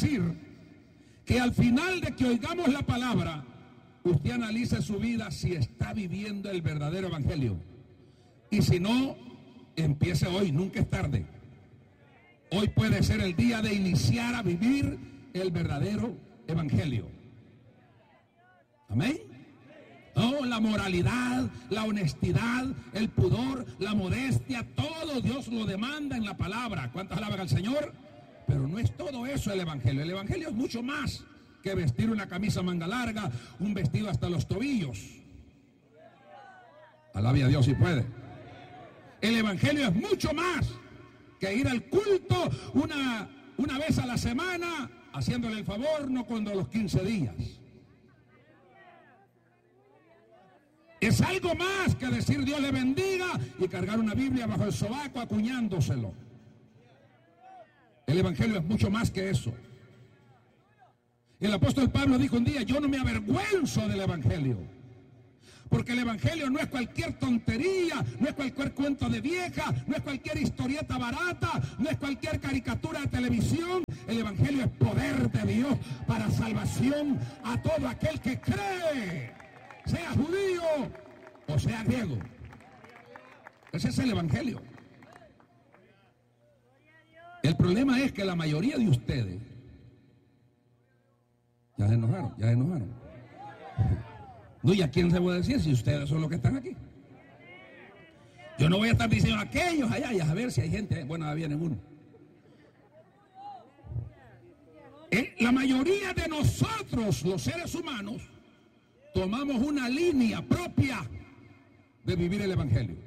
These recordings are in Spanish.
decir que al final de que oigamos la palabra, usted analice su vida si está viviendo el verdadero evangelio. Y si no, empiece hoy, nunca es tarde. Hoy puede ser el día de iniciar a vivir el verdadero evangelio. Amén. No, la moralidad, la honestidad, el pudor, la modestia, todo Dios lo demanda en la palabra. ¿Cuántas alaban al Señor? Pero no es todo eso el evangelio. El evangelio es mucho más que vestir una camisa manga larga, un vestido hasta los tobillos. Alabe a Dios si puede. El evangelio es mucho más que ir al culto una vez a la semana, haciéndole el favor, no cuando los 15 días. Es algo más que decir Dios le bendiga y cargar una Biblia bajo el sobaco acuñándoselo. El evangelio es mucho más que eso. El apóstol Pablo dijo un día: yo no me avergüenzo del evangelio, porque el evangelio no es cualquier tontería, no es cualquier cuento de vieja, no es cualquier historieta barata, no es cualquier caricatura de televisión. El evangelio es poder de Dios para salvación a todo aquel que cree, sea judío o sea griego. Ese es el evangelio. El problema es que la mayoría de ustedes ya se enojaron. No, ¿y a quién se puede decir si ustedes son los que están aquí? Yo no voy a estar diciendo aquellos allá y a ver si hay gente. Bueno, ahí viene uno. La mayoría de nosotros, los seres humanos, tomamos una línea propia de vivir el evangelio.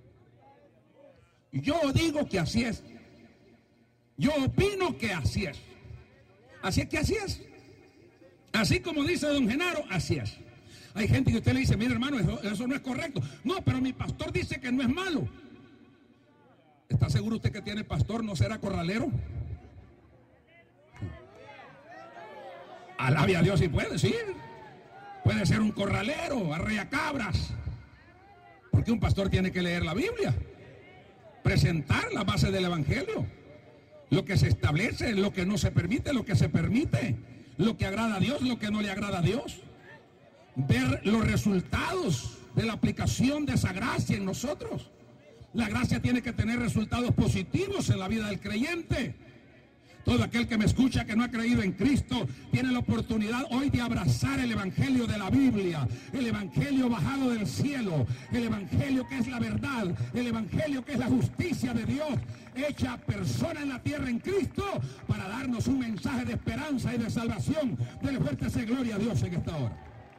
Yo digo que así es. Yo opino que así es. Así es que así es. Así como dice don Genaro, así es. Hay gente que usted le dice: mire hermano, eso no es correcto. No, pero mi pastor dice que no es malo. ¿Está seguro usted que tiene pastor? ¿No será corralero? Alabe a Dios si puede, sí. Puede ser un corralero, arrea cabras. Porque un pastor tiene que leer la Biblia, presentar la base del evangelio, lo que se establece, lo que no se permite, lo que se permite, lo que agrada a Dios, lo que no le agrada a Dios. Ver los resultados de la aplicación de esa gracia en nosotros. La gracia tiene que tener resultados positivos en la vida del creyente. Todo aquel que me escucha que no ha creído en Cristo tiene la oportunidad hoy de abrazar el evangelio de la Biblia, el evangelio bajado del cielo, el evangelio que es la verdad, el evangelio que es la justicia de Dios hecha persona en la tierra en Cristo, para darnos un mensaje de esperanza y de salvación. Dele fuerte esa gloria a Dios en esta hora.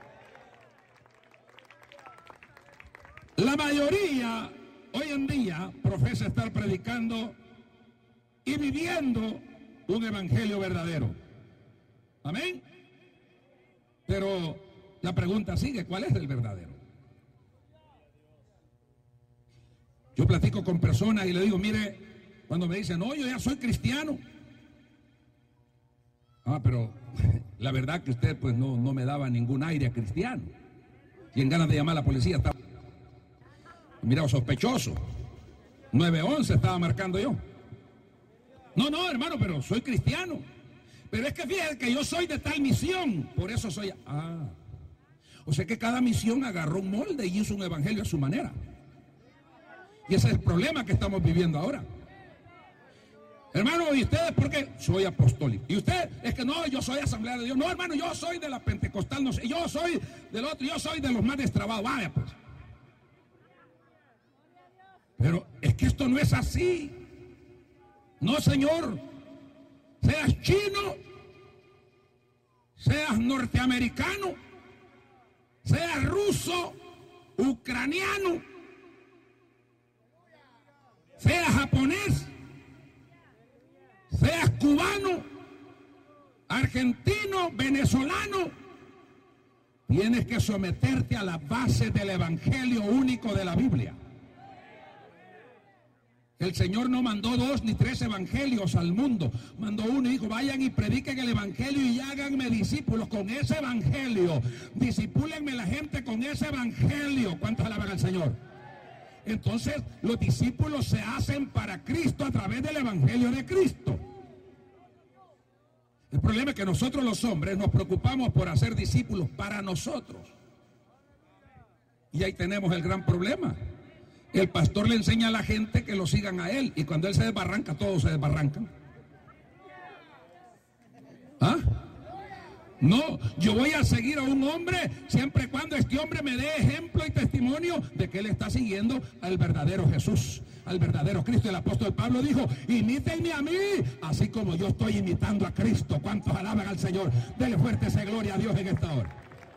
La mayoría hoy en día profesa estar predicando y viviendo un evangelio verdadero. Amén. Pero la pregunta sigue: ¿cuál es el verdadero? Yo platico con personas y le digo: mire, cuando me dicen: no, yo ya soy cristiano. Pero la verdad que usted pues no me daba ningún aire a cristiano. Y en ganas de llamar a la policía estaba mirado sospechoso. 911 estaba marcando yo. No, hermano, pero soy cristiano. Pero es que fíjate que yo soy de tal misión, por eso soy... O sea que cada misión agarró un molde y hizo un evangelio a su manera. Y ese es el problema que estamos viviendo ahora. Hermano, ¿y ustedes por qué? Soy apostólico. ¿Y usted? Es que no, yo soy Asamblea de Dios. No, hermano, yo soy de la Pentecostal, no sé. Yo soy del otro, yo soy de los más destrabados. Vaya, pues. Pero es que esto no es así. No, señor. Seas chino, seas norteamericano, seas ruso, ucraniano, seas japonés, seas cubano, argentino, venezolano, tienes que someterte a la base del evangelio único de la Biblia. El Señor no mandó 2 ni 3 evangelios al mundo, mandó uno y dijo: vayan y prediquen el evangelio y háganme discípulos con ese evangelio, discipúlenme la gente con ese evangelio. ¿Cuántos alaban al Señor? Entonces los discípulos se hacen para Cristo a través del evangelio de Cristo. El problema es que nosotros los hombres nos preocupamos por hacer discípulos para nosotros. Y ahí tenemos el gran problema. El pastor le enseña a la gente que lo sigan a él, y cuando él se desbarranca, todos se desbarrancan. ¿Ah? No, yo voy a seguir a un hombre siempre y cuando este hombre me dé ejemplo y testimonio de que él está siguiendo al verdadero Jesús, al verdadero Cristo. El apóstol Pablo dijo: imítenme a mí, así como yo estoy imitando a Cristo. ¿Cuántos alaban al Señor? Dele fuerte esa gloria a Dios en esta hora.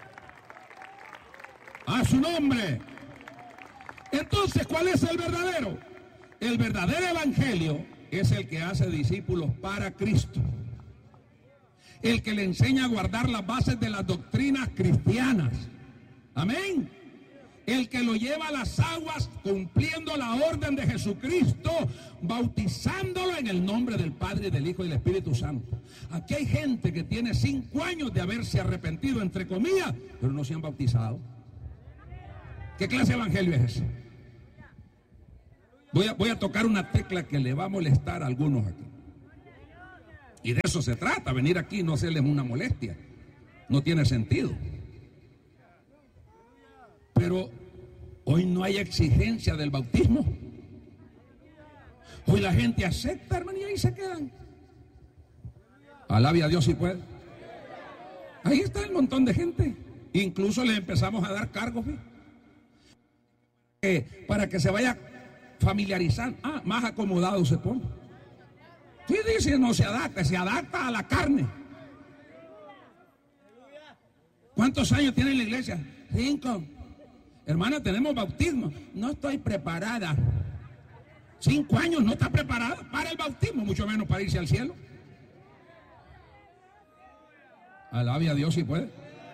A su nombre. Entonces, ¿cuál es el verdadero? El verdadero evangelio es el que hace discípulos para Cristo. El que le enseña a guardar las bases de las doctrinas cristianas. Amén. El que lo lleva a las aguas cumpliendo la orden de Jesucristo, bautizándolo en el nombre del Padre, del Hijo y del Espíritu Santo. Aquí hay gente que tiene 5 años de haberse arrepentido, entre comillas, pero no se han bautizado. ¿Qué clase de evangelio es ese? Voy a tocar una tecla que le va a molestar a algunos aquí. Y de eso se trata, venir aquí y no hacerles una molestia. No tiene sentido. Pero hoy no hay exigencia del bautismo. Hoy la gente acepta, hermano, y ahí se quedan. Alabe a Dios si puede. Ahí está el montón de gente. Incluso les empezamos a dar cargos, para que se vaya familiarizando. Más acomodado se pone. Sí, dice, no se adapta a la carne. ¿Cuántos años tiene la iglesia? 5. Hermana, tenemos bautismo. No estoy preparada. 5 años, no está preparada para el bautismo, mucho menos para irse al cielo. Alabe a Dios si puede.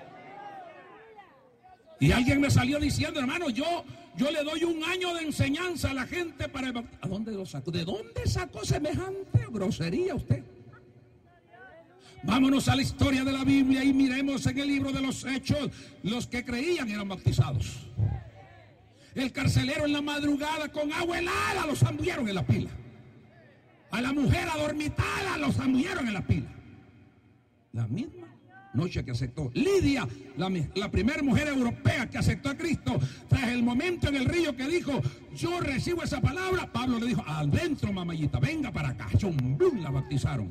Y alguien me salió diciendo: hermano, yo le doy 1 año de enseñanza a la gente para el bautismo. ¿A dónde lo sacó? ¿De dónde sacó semejante grosería usted? Vámonos a la historia de la Biblia y miremos en el libro de los Hechos. Los que creían eran bautizados. El carcelero en la madrugada con agua helada los zambulleron en la pila. A la mujer adormitada los zambulleron en la pila. La misma noche que aceptó Lidia, la primera mujer europea que aceptó a Cristo, tras el momento en el río que dijo: yo recibo esa palabra, Pablo le dijo: adentro, mamayita, venga para acá. Chumblum, la bautizaron.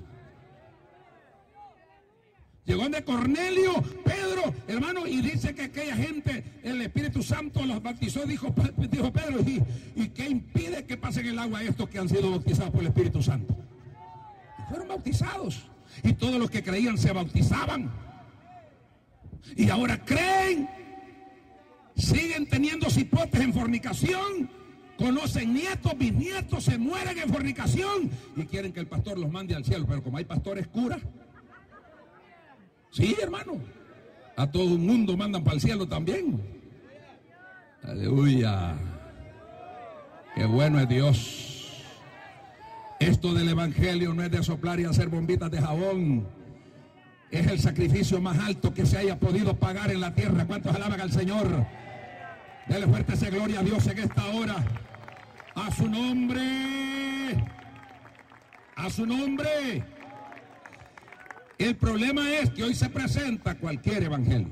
Llegó de Cornelio, Pedro, hermano, y dice que aquella gente, el Espíritu Santo los bautizó. Dijo Pedro: ¿y qué impide que pasen el agua estos que han sido bautizados por el Espíritu Santo? Y fueron bautizados. Y todos los que creían se bautizaban. Y ahora creen, siguen teniendo cipotes en fornicación, conocen nietos, bisnietos, se mueren en fornicación y quieren que el pastor los mande al cielo. Pero como hay pastores curas, sí, hermano, a todo el mundo mandan para el cielo también. Aleluya. Qué bueno es Dios. Esto del evangelio no es de soplar y hacer bombitas de jabón. Es el sacrificio más alto que se haya podido pagar en la tierra. ¿Cuántos alaban al Señor? Dele fuerte esa gloria a Dios en esta hora. A su nombre. A su nombre. El problema es que hoy se presenta cualquier evangelio.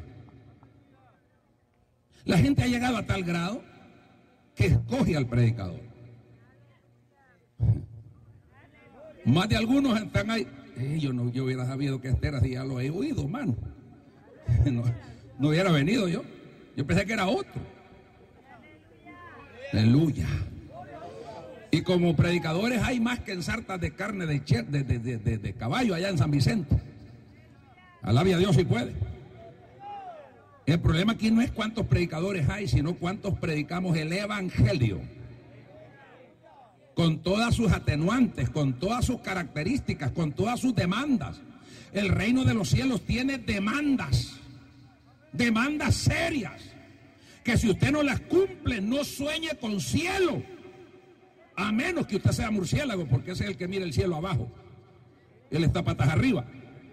La gente ha llegado a tal grado que escoge al predicador. Más de algunos están ahí. Yo hubiera sabido que este era así, ya lo he oído, hermano. No hubiera venido yo. Yo pensé que era otro. Aleluya. Y como predicadores hay más que en sartas de carne de caballo allá en San Vicente. Alabe a Dios si puede. El problema aquí no es cuántos predicadores hay, sino cuántos predicamos el evangelio. Con todas sus atenuantes, con todas sus características, con todas sus demandas. El reino de los cielos tiene demandas serias, que si usted no las cumple, no sueñe con cielo, a menos que usted sea murciélago, porque ese es el que mira el cielo abajo, él está patas arriba.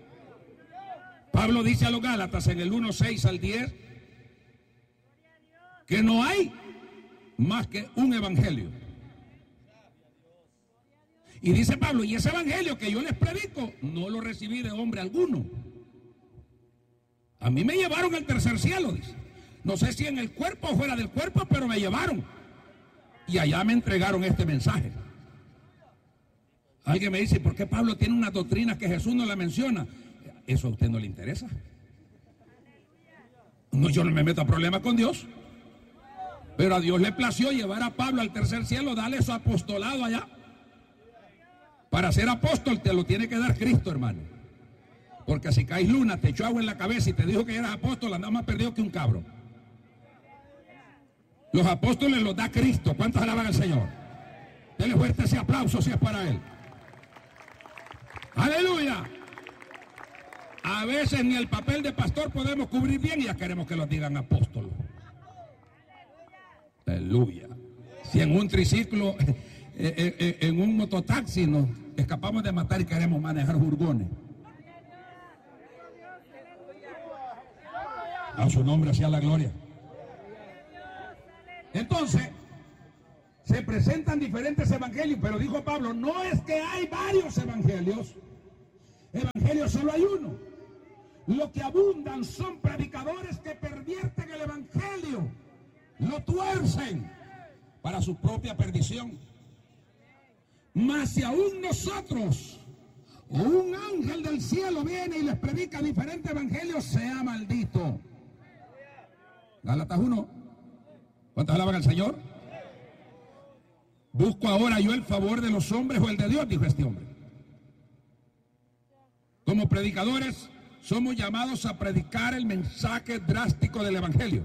Pablo dice a los Gálatas en el 1:6 al 10 que no hay más que un evangelio. Y dice Pablo, y ese evangelio que yo les predico, no lo recibí de hombre alguno. A mí me llevaron al tercer cielo, dice. No sé si en el cuerpo o fuera del cuerpo, pero me llevaron. Y allá me entregaron este mensaje. Alguien me dice, ¿por qué Pablo tiene unas doctrinas que Jesús no la menciona? ¿Eso a usted no le interesa? No, yo no me meto a problemas con Dios. Pero a Dios le plació llevar a Pablo al tercer cielo, darle su apostolado allá. Para ser apóstol te lo tiene que dar Cristo, hermano. Porque si caes luna, te echó agua en la cabeza y te dijo que eras apóstol, andás más perdido que un cabro. Los apóstoles los da Cristo. ¿Cuántos alaban al Señor? Denle fuerte ese aplauso si es para Él. ¡Aleluya! A veces ni el papel de pastor podemos cubrir bien y ya queremos que los digan apóstolos. ¡Aleluya! Si en un triciclo, en un mototaxi nos escapamos de matar y queremos manejar furgones. A su nombre sea la gloria. Entonces, se presentan diferentes evangelios, pero dijo Pablo, no es que hay varios evangelios, evangelio solo hay uno. Lo que abundan son predicadores que pervierten el evangelio, lo tuercen para su propia perdición. Mas si aún nosotros, o un ángel del cielo viene y les predica diferentes evangelios, sea maldito. Gálatas 1. ¿Cuántos alaban al Señor? ¿Busco ahora yo el favor de los hombres o el de Dios?, dijo este hombre. Como predicadores somos llamados a predicar el mensaje drástico del evangelio.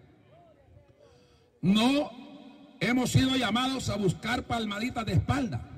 No hemos sido llamados a buscar palmaditas de espalda.